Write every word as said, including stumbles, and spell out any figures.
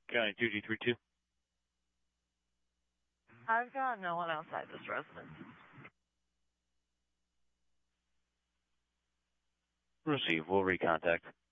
County two G three two. I've got no one outside this residence. Receive. We'll recontact.